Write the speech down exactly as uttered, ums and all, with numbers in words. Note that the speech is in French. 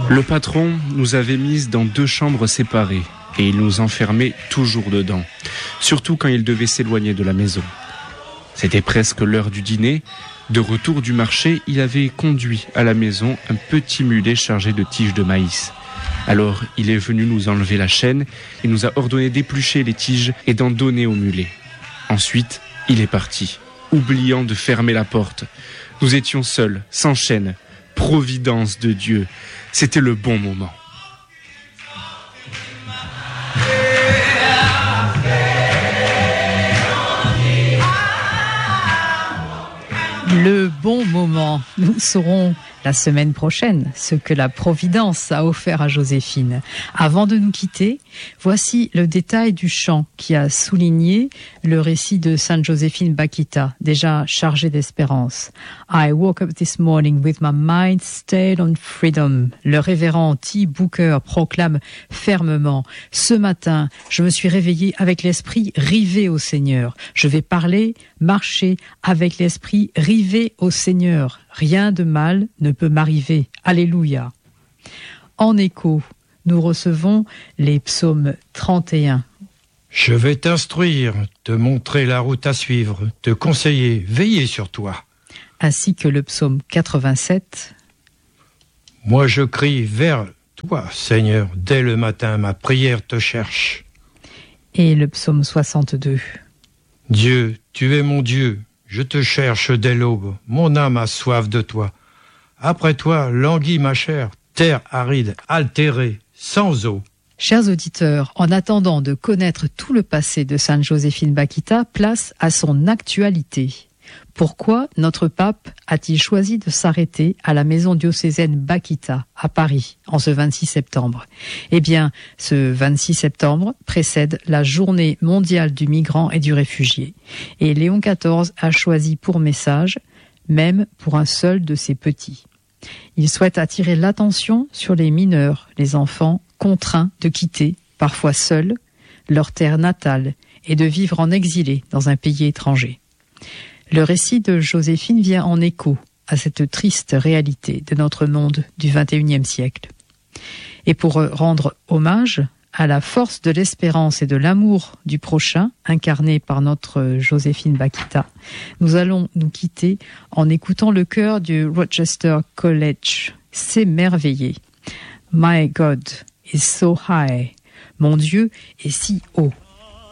Le patron nous avait mises dans deux chambres séparées et il nous enfermait toujours dedans, surtout quand il devait s'éloigner de la maison. C'était presque l'heure du dîner. De retour du marché, il avait conduit à la maison un petit mulet chargé de tiges de maïs. Alors, il est venu nous enlever la chaîne et nous a ordonné d'éplucher les tiges et d'en donner au mulet. Ensuite, il est parti, oubliant de fermer la porte. Nous étions seuls, sans chaîne. Providence de Dieu, c'était le bon moment. Le bon moment. Nous saurons la semaine prochaine ce que la Providence a offert à Joséphine. Avant de nous quitter, voici le détail du chant qui a souligné le récit de Sainte Joséphine Bakhita, déjà chargée d'espérance. I woke up this morning with my mind stayed on freedom. Le révérend T. Booker proclame fermement: ce matin, je me suis réveillé avec l'esprit rivé au Seigneur. Je vais parler, marcher avec l'esprit rivé au Seigneur. Rien de mal ne peut m'arriver. Alléluia. En écho, nous recevons les psaumes trente et un. Je vais t'instruire, te montrer la route à suivre, te conseiller, veiller sur toi. Ainsi que le psaume quatre-vingt-sept. Moi je crie vers toi, Seigneur, dès le matin, ma prière te cherche. Et le psaume soixante-deux. Dieu, tu es mon Dieu, je te cherche dès l'aube, mon âme a soif de toi. Après toi, languit ma chair, terre aride, altérée, sans eau. Chers auditeurs, en attendant de connaître tout le passé de Sainte Joséphine Bakhita, place à son actualité. Pourquoi notre pape a-t-il choisi de s'arrêter à la maison diocésaine Bakhita, à Paris, en ce vingt-six septembre ? Eh bien, ce vingt-six septembre précède la journée mondiale du migrant et du réfugié. Et Léon quatorze a choisi pour message, même pour un seul de ses petits. Il souhaite attirer l'attention sur les mineurs, les enfants contraints de quitter, parfois seuls, leur terre natale et de vivre en exilé dans un pays étranger. Le récit de Joséphine vient en écho à cette triste réalité de notre monde du vingt et unième siècle. Et pour rendre hommage à la force de l'espérance et de l'amour du prochain, incarné par notre Joséphine Bakhita, nous allons nous quitter en écoutant le chœur du Rochester College, s'émerveiller. My God is so high. Mon Dieu est si haut.